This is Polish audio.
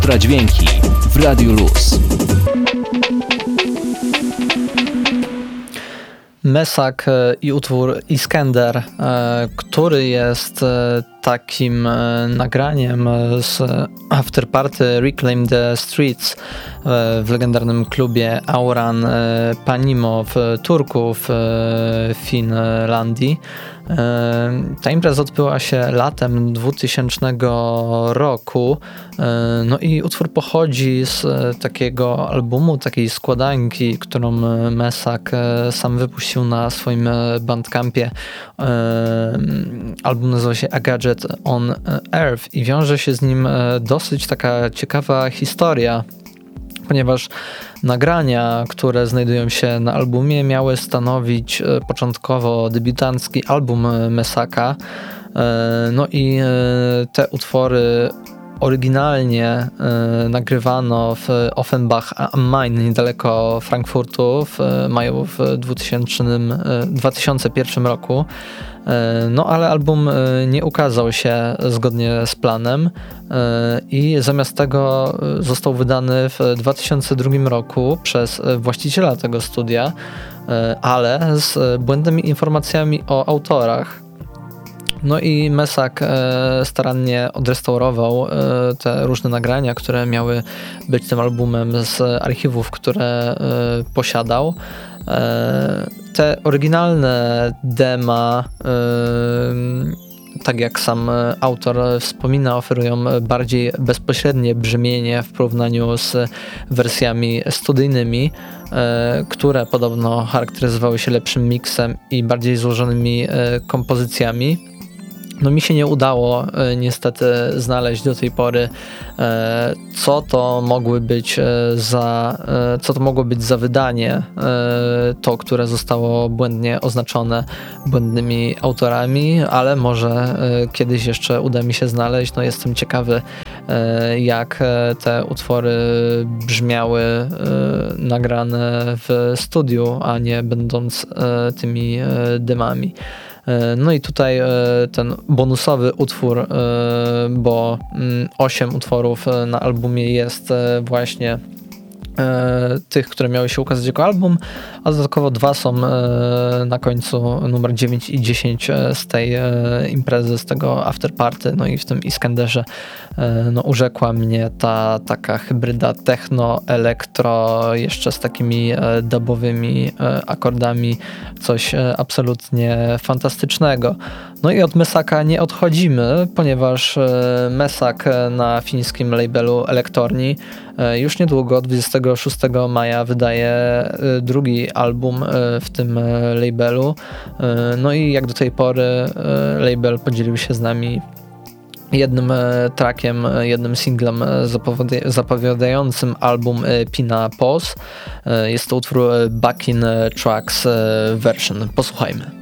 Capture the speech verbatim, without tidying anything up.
Ekstra dźwięki w Radiu Luz. Mesak i utwór Iskender, który jest takim nagraniem z afterparty Reclaim the Streets w legendarnym klubie Auran Panimo w Turku w Finlandii. Ta impreza odbyła się latem dwutysięcznego roku, no i utwór pochodzi z takiego albumu, takiej składanki, którą Mesak sam wypuścił na swoim Bandcampie. Album nazywa się A Gadget on Earth i wiąże się z nim dosyć taka ciekawa historia, ponieważ nagrania, które znajdują się na albumie, miały stanowić początkowo debiutancki album Mesaka. No i te utwory oryginalnie e, nagrywano w Offenbach am Main niedaleko Frankfurtu w maju w dwa tysiące pierwszym roku. E, no ale album e, nie ukazał się zgodnie z planem e, i zamiast tego został wydany w dwa tysiące drugim roku przez właściciela tego studia, e, ale z błędnymi informacjami o autorach. No i Mesak e, starannie odrestaurował e, te różne nagrania, które miały być tym albumem z archiwów, które e, posiadał. E, te oryginalne dema, e, tak jak sam autor wspomina, oferują bardziej bezpośrednie brzmienie w porównaniu z wersjami studyjnymi, e, które podobno charakteryzowały się lepszym miksem i bardziej złożonymi e, kompozycjami. No mi się nie udało e, niestety znaleźć do tej pory, e, co to mogły być e, za e, co to mogło być za wydanie, e, to, które zostało błędnie oznaczone błędnymi autorami, ale może e, kiedyś jeszcze uda mi się znaleźć. No jestem ciekawy, e, jak te utwory brzmiały e, nagrane w studiu, a nie będąc e, tymi e, dymami. No i tutaj ten bonusowy utwór, bo osiem utworów na albumie jest właśnie tych, które miały się ukazać jako album, a dodatkowo dwa są na końcu, numer dziewięć i dziesięć z tej imprezy, z tego afterparty. No i w tym Iskenderze no, urzekła mnie ta taka hybryda techno-elektro, jeszcze z takimi dubowymi akordami, coś absolutnie fantastycznego. No i od Mesaka nie odchodzimy, ponieważ Mesak na fińskim labelu Elektorni już niedługo, dwudziestego szóstego maja, wydaje drugi album w tym labelu. No i jak do tej pory label podzielił się z nami jednym trackiem, jednym singlem zapowiadającym album Pina Pause. Jest to utwór Back in Tracks Version. Posłuchajmy.